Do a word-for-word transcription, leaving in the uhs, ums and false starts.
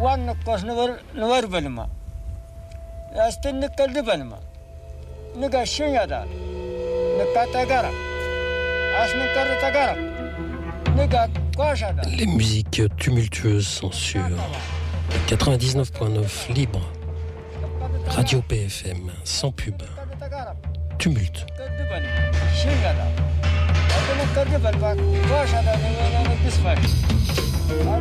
One cause never never Belma. As the Nickel de Belma. Nega Shinyada. Nicatagara. As Nicaratagara. Nega Quashada. Les musiques tumultueuses sont sur quatre-vingt-dix-neuf point neuf libre. Radio P F M, sans pub. Tumulte.